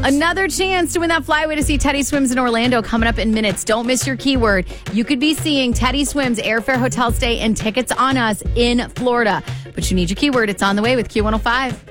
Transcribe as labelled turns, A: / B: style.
A: Another chance to win that flyaway to see Teddy Swims in Orlando coming up in minutes. Don't miss your keyword. You could be seeing Teddy Swims airfare, hotel stay, and tickets on us in Florida. But you need your keyword. It's on the way with Q105.